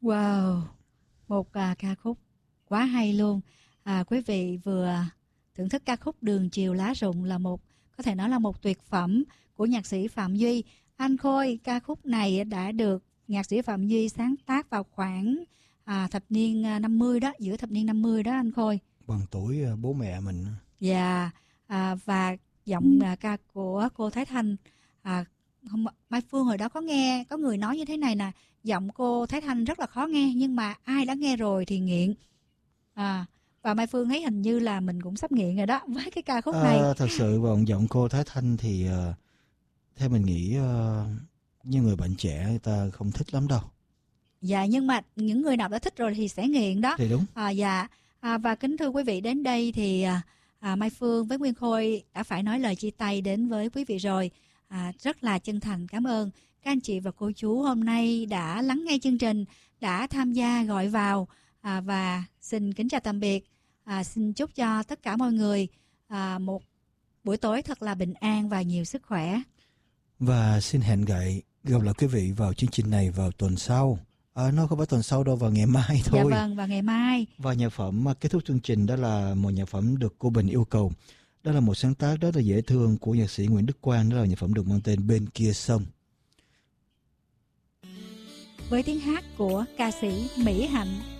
Wow, một ca khúc quá hay luôn. Quý vị vừa thưởng thức ca khúc Đường Chiều Lá Rụng là có thể nói là một tuyệt phẩm của nhạc sĩ Phạm Duy. Anh Khôi, ca khúc này đã được nhạc sĩ Phạm Duy sáng tác vào khoảng thập niên 50 đó, giữa thập niên 50 đó anh Khôi. Bằng tuổi bố mẹ mình. Dạ, và giọng ca của cô Thái Thanh. Mai Phương hồi đó có người nói như thế này nè, giọng cô Thái Thanh rất là khó nghe, nhưng mà ai đã nghe rồi thì nghiện. Và Mai Phương thấy hình như là mình cũng sắp nghiện rồi đó với cái ca khúc này. Thật sự giọng cô Thái Thanh thì theo mình nghĩ như người bệnh trẻ người ta không thích lắm đâu. Dạ, nhưng mà những người nào đã thích rồi thì sẽ nghiện đó. Thì đúng. Dạ, và kính thưa quý vị, đến đây thì Mai Phương với Nguyên Khôi đã phải nói lời chia tay đến với quý vị rồi. Rất là chân thành cảm ơn các anh chị và cô chú hôm nay đã lắng nghe chương trình, đã tham gia gọi vào, và xin kính chào tạm biệt. Xin chúc cho tất cả mọi người một buổi tối thật là bình an và nhiều sức khỏe. Và xin hẹn gặp lại quý vị vào chương trình này vào tuần sau. Nó không phải tuần sau đâu, vào ngày mai thôi. Dạ vâng, vào ngày mai. Và nhạc phẩm kết thúc chương trình đó là một nhạc phẩm được cô Bình yêu cầu. Đó là một sáng tác rất là dễ thương của nhạc sĩ Nguyễn Đức Quang. Đó là nhạc phẩm được mang tên Bên Kia Sông. Với tiếng hát của ca sĩ Mỹ Hạnh.